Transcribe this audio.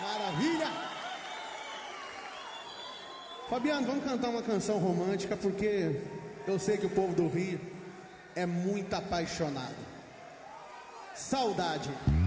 Maravilha! Fabiano, vamos cantar uma canção romântica, porque eu sei que o povo do Rio é muito apaixonado. Saudade.